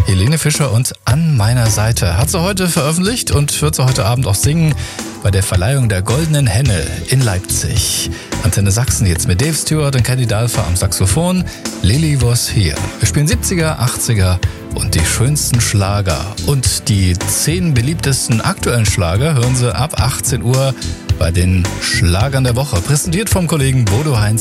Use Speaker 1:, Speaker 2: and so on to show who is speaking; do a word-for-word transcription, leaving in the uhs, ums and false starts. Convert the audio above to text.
Speaker 1: Helene Fischer und An meiner Seite hat sie heute veröffentlicht und wird sie heute Abend auch singen bei der Verleihung der Goldenen Henne in Leipzig. Antenne Sachsen jetzt mit Dave Stewart und Kenny Dalfa am Saxophon. Lily was here. Wir spielen siebziger, achtziger und die schönsten Schlager. Und die zehn beliebtesten aktuellen Schlager hören Sie ab achtzehn Uhr bei den Schlagern der Woche. Präsentiert vom Kollegen Bodo Heinz.